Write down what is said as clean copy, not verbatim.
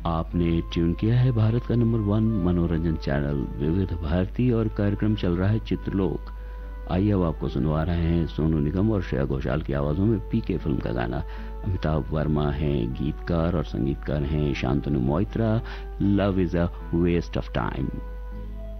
आपने ट्यून किया है भारत का नंबर 1 मनोरंजन चैनल विविध भारती और कार्यक्रम चल रहा है चित्रलोक। आइए अब आपको सुनवा रहे हैं सोनू निगम और श्रेया घोषाल की आवाजों में पीके फिल्म का गाना। अमिताभ वर्मा हैं गीतकार और संगीतकार हैं Shantanu Moitra. Love is a waste of time.